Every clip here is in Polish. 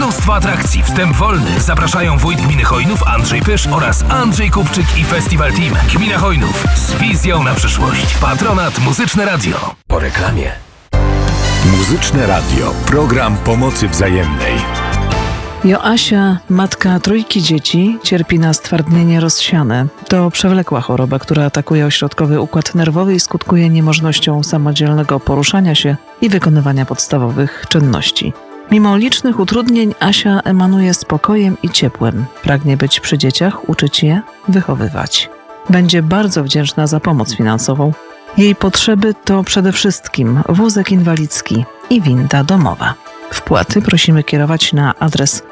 mnóstwo atrakcji, wstęp wolny. Zapraszają wójt gminy Chojnów Andrzej Pysz oraz Andrzej Kupczyk i Festival Team. Gmina Chojnów z wizją na przyszłość. Patronat Muzyczne Radio. Po reklamie. Muzyczne Radio. Program pomocy wzajemnej. Joasia, matka trójki dzieci, cierpi na stwardnienie rozsiane. To przewlekła choroba, która atakuje ośrodkowy układ nerwowy i skutkuje niemożnością samodzielnego poruszania się i wykonywania podstawowych czynności. Mimo licznych utrudnień Asia emanuje spokojem i ciepłem. Pragnie być przy dzieciach, uczyć je, wychowywać. Będzie bardzo wdzięczna za pomoc finansową. Jej potrzeby to przede wszystkim wózek inwalidzki i winda domowa. Wpłaty prosimy kierować na adres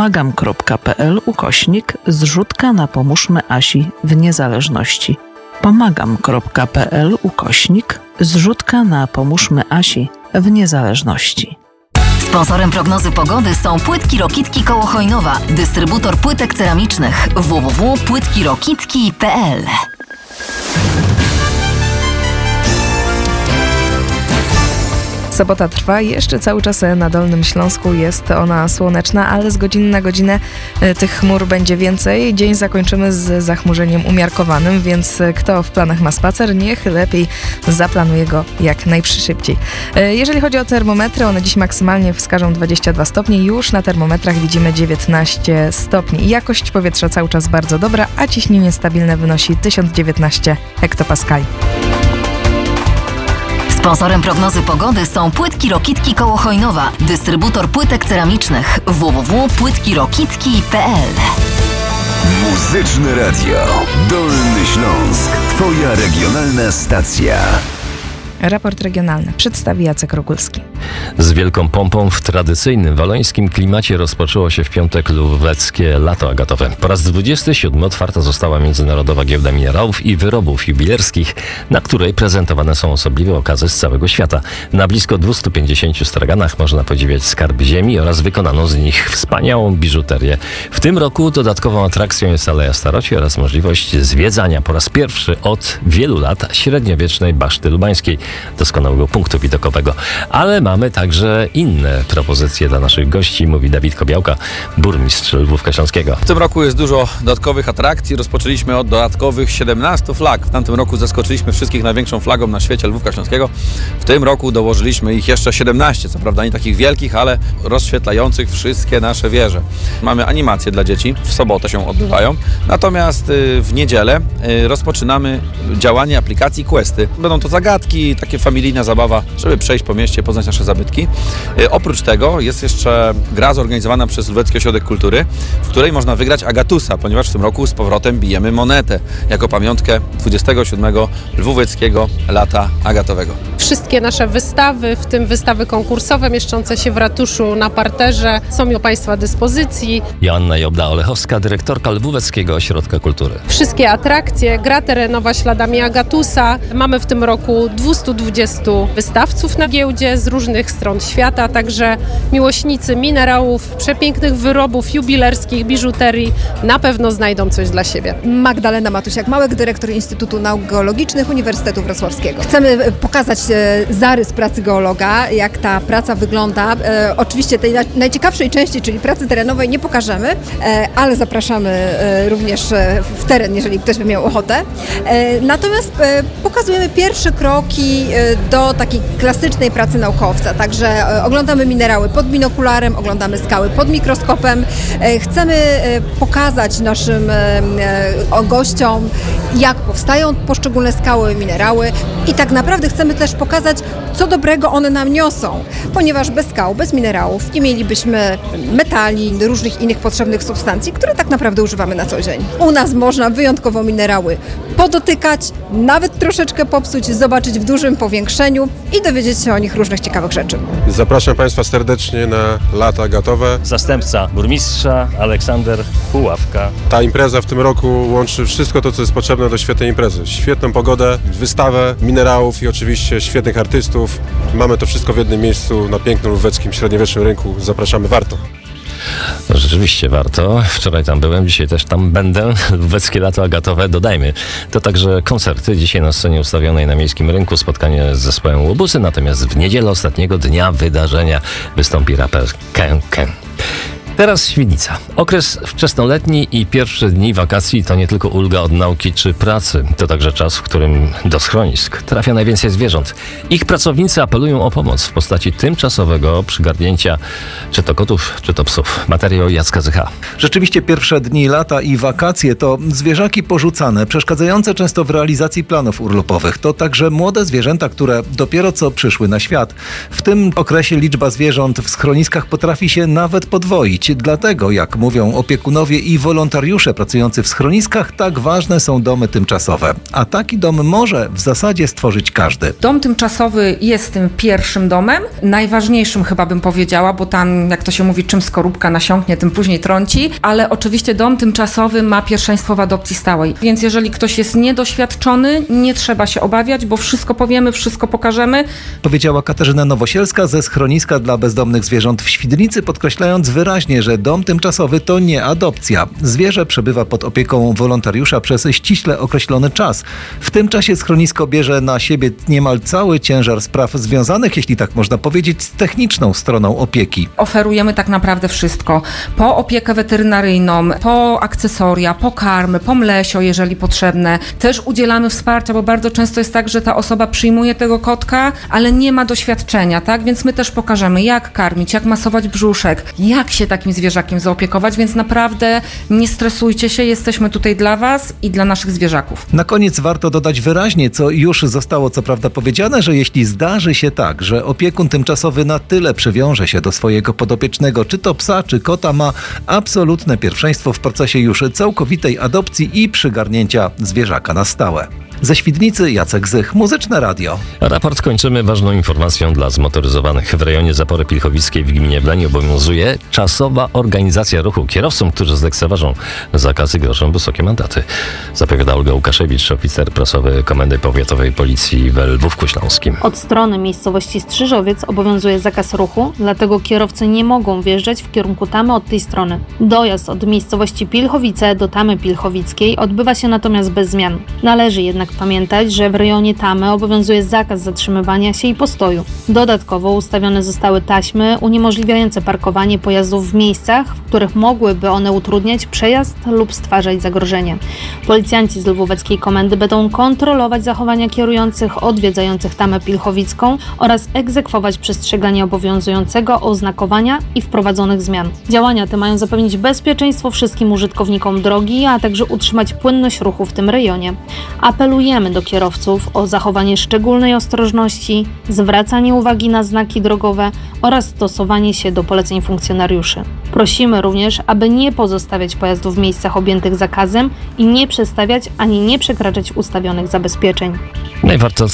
pomagam.pl/zrzutka na pomóżmy Asi w niezależności. pomagam.pl/zrzutka na pomóżmy Asi w niezależności. Sponsorem prognozy pogody są Płytki Rokitki koło Chojnowa, dystrybutor płytek ceramicznych www.płytkirokitki.pl. Sobota trwa, jeszcze cały czas na Dolnym Śląsku jest ona słoneczna, ale z godziny na godzinę tych chmur będzie więcej. Dzień zakończymy z zachmurzeniem umiarkowanym, więc kto w planach ma spacer, niech lepiej zaplanuje go jak najszybciej. Jeżeli chodzi o termometry, one dziś maksymalnie wskażą 22 stopnie. Już na termometrach widzimy 19 stopni. Jakość powietrza cały czas bardzo dobra, a ciśnienie stabilne wynosi 1019 hektopaskali. Sponsorem prognozy pogody są Płytki Rokitki koło Chojnowa, dystrybutor płytek ceramicznych www.płytkirokitki.pl. Muzyczne Radio. Dolny Śląsk. Twoja regionalna stacja. Raport regionalny przedstawi Jacek Rogulski. Z wielką pompą w tradycyjnym walońskim klimacie rozpoczęło się w piątek lubeckie lato agatowe. Po raz 27 otwarta została Międzynarodowa Giełda Minerałów i Wyrobów Jubilerskich, na której prezentowane są osobliwe okazy z całego świata. Na blisko 250 straganach można podziwiać skarb ziemi oraz wykonaną z nich wspaniałą biżuterię. W tym roku dodatkową atrakcją jest Aleja Staroci oraz możliwość zwiedzania po raz pierwszy od wielu lat średniowiecznej Baszty Lubańskiej, doskonałego punktu widokowego. Ale mamy także inne propozycje dla naszych gości, mówi Dawid Kobiałka, burmistrz Lwówka Śląskiego. W tym roku jest dużo dodatkowych atrakcji. Rozpoczęliśmy od dodatkowych 17 flag. W tamtym roku zaskoczyliśmy wszystkich największą flagą na świecie Lwówka Śląskiego. W tym roku dołożyliśmy ich jeszcze 17, co prawda nie takich wielkich, ale rozświetlających wszystkie nasze wieże. Mamy animacje dla dzieci, w sobotę się odbywają. Natomiast w niedzielę rozpoczynamy działanie aplikacji Questy. Będą to zagadki, takie familijna zabawa, żeby przejść po mieście, poznać nasze zabytki. Oprócz tego jest jeszcze gra zorganizowana przez Lwówecki Ośrodek Kultury, w której można wygrać Agatusa, ponieważ w tym roku z powrotem bijemy monetę jako pamiątkę 27. Lwóweckiego Lata Agatowego. Wszystkie nasze wystawy, w tym wystawy konkursowe mieszczące się w ratuszu na parterze, są do Państwa dyspozycji. Joanna Jobda-Olechowska, dyrektorka Lwóweckiego Ośrodka Kultury. Wszystkie atrakcje, gra terenowa śladami Agatusa. Mamy w tym roku 220 wystawców na giełdzie z różnych stron świata, także miłośnicy minerałów, przepięknych wyrobów jubilerskich, biżuterii na pewno znajdą coś dla siebie. Magdalena Matusiak-Małek, dyrektor Instytutu Nauk Geologicznych Uniwersytetu Wrocławskiego. Chcemy pokazać zarys pracy geologa, jak ta praca wygląda. Oczywiście tej najciekawszej części, czyli pracy terenowej, nie pokażemy, ale zapraszamy również w teren, jeżeli ktoś by miał ochotę. Natomiast pokazujemy pierwsze kroki do takiej klasycznej pracy naukowca. Także oglądamy minerały pod binokularem, oglądamy skały pod mikroskopem. Chcemy pokazać naszym gościom, jak powstają poszczególne skały, minerały i tak naprawdę chcemy też pokazać, co dobrego one nam niosą, ponieważ bez skał, bez minerałów nie mielibyśmy metali, różnych innych potrzebnych substancji, które tak naprawdę używamy na co dzień. U nas można wyjątkowo minerały podotykać, nawet troszeczkę popsuć, zobaczyć w dużym powiększeniu i dowiedzieć się o nich różnych ciekawych rzeczy. Zapraszam Państwa serdecznie na Lata Agatowe. Zastępca burmistrza Aleksander Puławka. Ta impreza w tym roku łączy wszystko to, co jest potrzebne do świetnej imprezy. Świetną pogodę, wystawę minerałów i oczywiście świetnych artystów. Mamy to wszystko w jednym miejscu na pięknym lwóweckim średniowiecznym rynku. Zapraszamy, warto. No, rzeczywiście warto. Wczoraj tam byłem, dzisiaj też tam będę. Lwóweckie Lato Agatowe, dodajmy. To także koncerty. Dzisiaj na scenie ustawionej na Miejskim Rynku spotkanie z zespołem Łobusy, natomiast w niedzielę ostatniego dnia wydarzenia wystąpi raper Ken Ken. Teraz Świdnica. Okres wczesnoletni i pierwsze dni wakacji to nie tylko ulga od nauki czy pracy. To także czas, w którym do schronisk trafia najwięcej zwierząt. Ich pracownicy apelują o pomoc w postaci tymczasowego przygarnięcia czy to kotów, czy to psów. Materiał Jacka Zycha. Rzeczywiście pierwsze dni lata i wakacje to zwierzaki porzucane, przeszkadzające często w realizacji planów urlopowych. To także młode zwierzęta, które dopiero co przyszły na świat. W tym okresie liczba zwierząt w schroniskach potrafi się nawet podwoić. Dlatego, jak mówią opiekunowie i wolontariusze pracujący w schroniskach, tak ważne są domy tymczasowe. A taki dom może w zasadzie stworzyć każdy. Dom tymczasowy jest tym pierwszym domem, najważniejszym chyba bym powiedziała, bo tam, jak to się mówi, czym skorupka nasiąknie, tym później trąci, ale oczywiście dom tymczasowy ma pierwszeństwo w adopcji stałej. Więc jeżeli ktoś jest niedoświadczony, nie trzeba się obawiać, bo wszystko powiemy, wszystko pokażemy. Powiedziała Katarzyna Nowosielska ze schroniska dla bezdomnych zwierząt w Świdnicy, podkreślając wyraźnie, że dom tymczasowy to nie adopcja. Zwierzę przebywa pod opieką wolontariusza przez ściśle określony czas. W tym czasie schronisko bierze na siebie niemal cały ciężar spraw związanych, jeśli tak można powiedzieć, z techniczną stroną opieki. Oferujemy tak naprawdę wszystko. Po opiekę weterynaryjną, po akcesoria, po karmy, po mlesio, jeżeli potrzebne. Też udzielamy wsparcia, bo bardzo często jest tak, że ta osoba przyjmuje tego kotka, ale nie ma doświadczenia, tak? Więc my też pokażemy, jak karmić, jak masować brzuszek, jak się takim zwierzakiem zaopiekować, więc naprawdę nie stresujcie się, jesteśmy tutaj dla Was i dla naszych zwierzaków. Na koniec warto dodać wyraźnie, co już zostało co prawda powiedziane, że jeśli zdarzy się tak, że opiekun tymczasowy na tyle przywiąże się do swojego podopiecznego, czy to psa, czy kota, ma absolutne pierwszeństwo w procesie już całkowitej adopcji i przygarnięcia zwierzaka na stałe. Ze Świdnicy Jacek Zych, Muzyczne Radio. Raport kończymy ważną informacją dla zmotoryzowanych. W rejonie Zapory Pilchowickiej w gminie Bleń obowiązuje czasowa organizacja ruchu. Kierowcom, którzy zlekceważą zakazy, grożą wysokie mandaty. Zapowiada Olga Łukaszewicz, oficer prasowy Komendy Powiatowej Policji w Lwówku Śląskim. Od strony miejscowości Strzyżowiec obowiązuje zakaz ruchu, dlatego kierowcy nie mogą wjeżdżać w kierunku Tamy od tej strony. Dojazd od miejscowości Pilchowice do Tamy Pilchowickiej odbywa się natomiast bez zmian. Należy jednak pamiętać, że w rejonie Tamy obowiązuje zakaz zatrzymywania się i postoju. Dodatkowo ustawione zostały taśmy uniemożliwiające parkowanie pojazdów w miejscach, w których mogłyby one utrudniać przejazd lub stwarzać zagrożenie. Policjanci z lwóweckiej komendy będą kontrolować zachowania kierujących odwiedzających Tamę Pilchowicką oraz egzekwować przestrzeganie obowiązującego oznakowania i wprowadzonych zmian. Działania te mają zapewnić bezpieczeństwo wszystkim użytkownikom drogi, a także utrzymać płynność ruchu w tym rejonie. Apelujemy do kierowców o zachowanie szczególnej ostrożności, zwracanie uwagi na znaki drogowe oraz stosowanie się do poleceń funkcjonariuszy. Prosimy również, aby nie pozostawiać pojazdów w miejscach objętych zakazem i nie przestawiać ani nie przekraczać ustawionych zabezpieczeń. No i warto